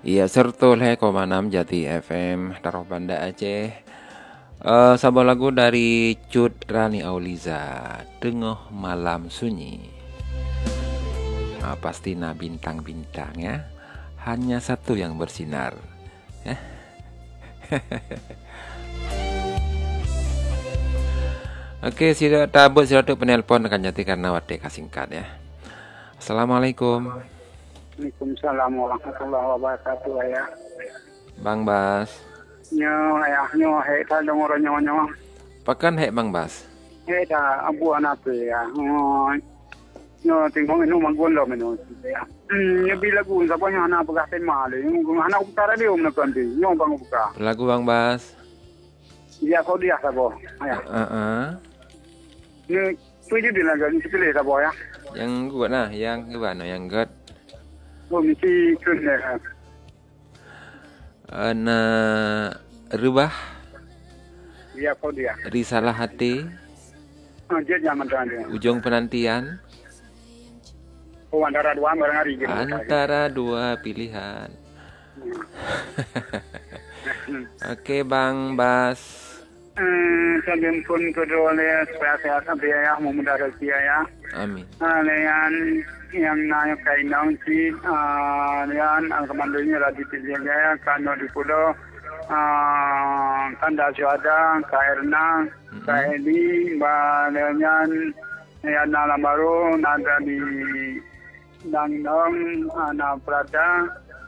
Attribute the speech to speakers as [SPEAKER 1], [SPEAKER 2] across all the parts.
[SPEAKER 1] Iya sertul Komanam Jati FM Taruh Banda Aceh. Sebuah lagu dari Cut Rani Auliza, Tengah Malam Sunyi. Pastinya bintang-bintang ya, hanya satu yang bersinar ya. Oke, sila tabut sila tu penelpon akan jati karena wate kasingkat ya. Assalamualaikum.
[SPEAKER 2] Waalaikumsalam warahmatullahi wabarakatuh ya.
[SPEAKER 1] Bang Bas.
[SPEAKER 2] Nyo he ta dong oro nyo.
[SPEAKER 1] Pakan hek Bang Bas.
[SPEAKER 2] He ta abu anak ya. Nyo tingkong inu manggon lo meno ya. Nyo bila gun sa banyak anak pagah temale. Nyo anak utara dia umna kandi. Nyo bang buka.
[SPEAKER 1] Lagu Bang Bas.
[SPEAKER 2] Dia kau dia sabo. Ya. Nyo tuju dia lagi pilih sabo ya.
[SPEAKER 1] Yang gua nah, yang gimana? Yang god.
[SPEAKER 2] Mesti kena.
[SPEAKER 1] Rubah.
[SPEAKER 2] Dia kau dia.
[SPEAKER 1] Risalah hati.
[SPEAKER 2] Dia zaman dia.
[SPEAKER 1] Ujung penantian.
[SPEAKER 2] Antara dua barang hari gitu.
[SPEAKER 1] Antara dua pilihan. Oke Bang Bas.
[SPEAKER 2] Sambil pun kedua supaya sehat sampai ya memudah rezeki ya.
[SPEAKER 1] Amin.
[SPEAKER 2] Dengan yang naik kainang si dengan komandonya lagi pilih ya kano di pulau tanda syuhada Kairna Kaeli dengan yang alam baru nada di Dangnong anak Prada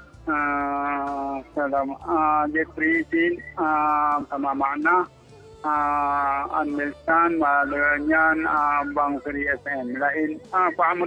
[SPEAKER 2] salam Jeffrey Sin sama makna Anmelsan dengan Bang Seri FM lain Pak